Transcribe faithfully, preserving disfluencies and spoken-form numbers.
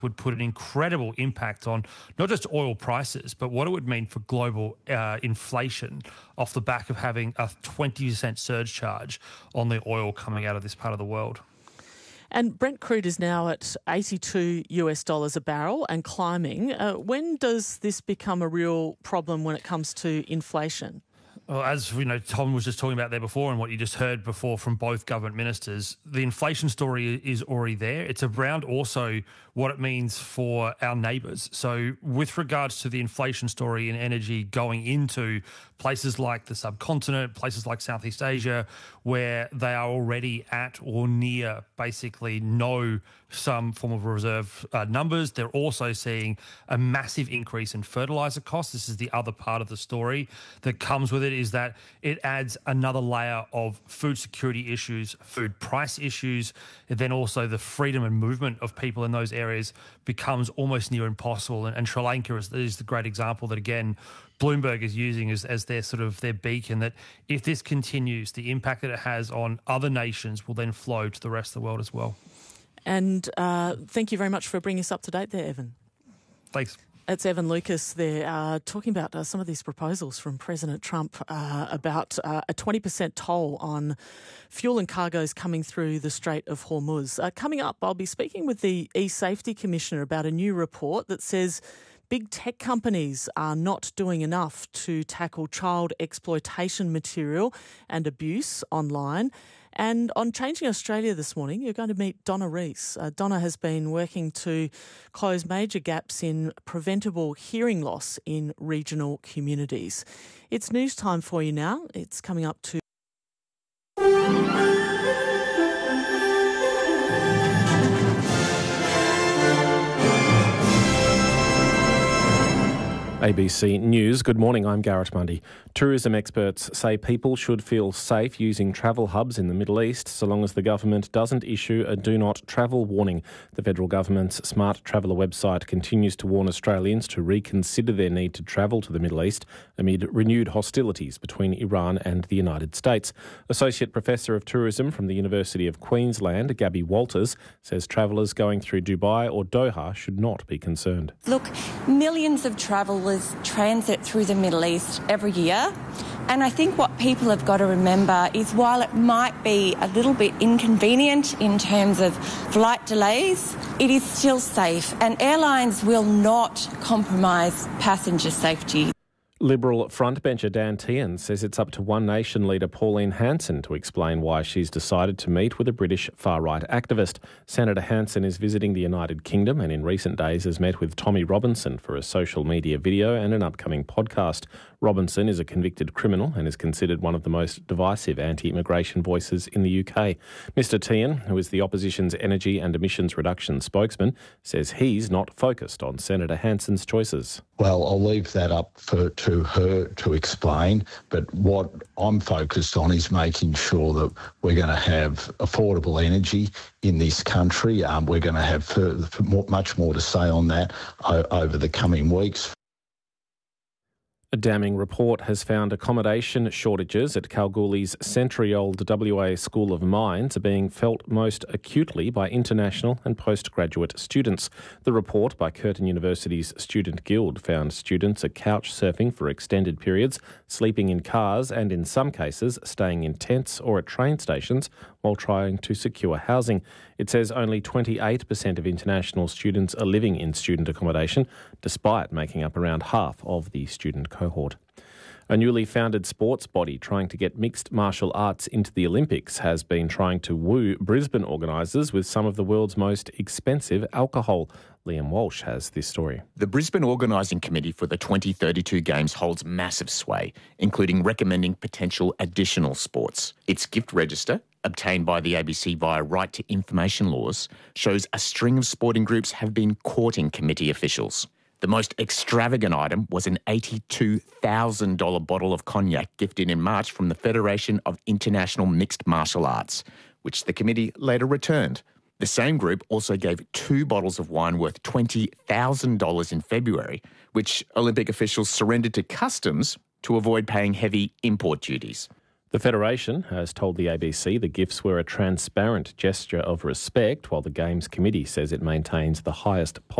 would put an incredible impact on not just oil prices, but what it would mean for global uh, inflation off the back of having a twenty percent surge charge on the oil coming out of this part of the world. And Brent crude is now at eighty-two US dollars a barrel and climbing. Uh, when does this become a real problem when it comes to inflation? Well, as you know, Tom was just talking about there before and what you just heard before from both government ministers, the inflation story is already there. It's around also what it means for our neighbours. So with regards to the inflation story in energy going into places like the subcontinent, places like Southeast Asia, where they are already at or near basically no some form of reserve uh, numbers. They're also seeing a massive increase in fertiliser costs. This is the other part of the story that comes with it, is that it adds another layer of food security issues, food price issues, and then also the freedom and movement of people in those areas becomes almost near impossible. And, and Sri Lanka is, is the great example that, again, Bloomberg is using as, as their sort of their beacon, that if this continues, the impact that it has on other nations will then flow to the rest of the world as well. And uh, thank you very much for bringing us up to date there, Evan. Thanks. It's Evan Lucas there uh, talking about uh, some of these proposals from President Trump uh, about uh, a twenty percent toll on fuel and cargoes coming through the Strait of Hormuz. Uh, coming up, I'll be speaking with the E-Safety Commissioner about a new report that says big tech companies are not doing enough to tackle child exploitation material and abuse online. And on Changing Australia this morning, you're going to meet Donna Rees. Uh, Donna has been working to close major gaps in preventable hearing loss in regional communities. It's news time for you now. It's coming up to A B C News. Good morning, I'm Garrett Mundy. Tourism experts say people should feel safe using travel hubs in the Middle East so long as the government doesn't issue a do not travel warning. The federal government's Smart Traveller website continues to warn Australians to reconsider their need to travel to the Middle East amid renewed hostilities between Iran and the United States. Associate Professor of Tourism from the University of Queensland, Gabby Walters, says travellers going through Dubai or Doha should not be concerned. Look, millions of travellers transit through the Middle East every year, and I think what people have got to remember is while it might be a little bit inconvenient in terms of flight delays, it is still safe, and airlines will not compromise passenger safety. Liberal frontbencher Dan Tehan says it's up to One Nation leader Pauline Hanson to explain why she's decided to meet with a British far-right activist. Senator Hanson is visiting the United Kingdom and in recent days has met with Tommy Robinson for a social media video and an upcoming podcast. Robinson is a convicted criminal and is considered one of the most divisive anti-immigration voices in the U K. Mister Tehan, who is the opposition's energy and emissions reduction spokesman, says he's not focused on Senator Hanson's choices. Well, I'll leave that up for, to her to explain, but what I'm focused on is making sure that we're going to have affordable energy in this country. Um, we're going to have further, much more to say on that o- over the coming weeks. A damning report has found accommodation shortages at Kalgoorlie's century-old W A School of Mines are being felt most acutely by international and postgraduate students. The report by Curtin University's Student Guild found students are couch surfing for extended periods, sleeping in cars and, in some cases, staying in tents or at train stations while trying to secure housing. It says only twenty-eight percent of international students are living in student accommodation, despite making up around half of the student cohort. A newly founded sports body trying to get mixed martial arts into the Olympics has been trying to woo Brisbane organisers with some of the world's most expensive alcohol. Liam Walsh has this story. The Brisbane Organising Committee for the twenty thirty-two Games holds massive sway, including recommending potential additional sports. Its gift register, obtained by the A B C via right to information laws, shows a string of sporting groups have been courting committee officials. The most extravagant item was an eighty-two thousand dollars bottle of cognac gifted in March from the Federation of International Mixed Martial Arts, which the committee later returned. The same group also gave two bottles of wine worth twenty thousand dollars in February, which Olympic officials surrendered to customs to avoid paying heavy import duties. The Federation has told the A B C the gifts were a transparent gesture of respect, while the Games Committee says it maintains the highest